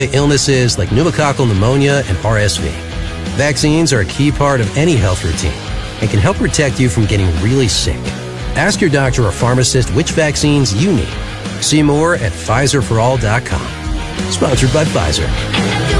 illnesses like pneumococcal pneumonia and RSV. Vaccines are a key part of any health routine and can help protect you from getting really sick. Ask your doctor or pharmacist which vaccines you need. See more at PfizerForAll.com. Sponsored by Pfizer.